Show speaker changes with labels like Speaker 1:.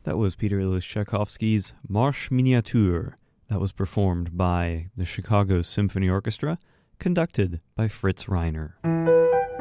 Speaker 1: That was Peter Ilyich Tchaikovsky's Marche Miniature. That was performed by the Chicago Symphony Orchestra, conducted by Fritz Reiner.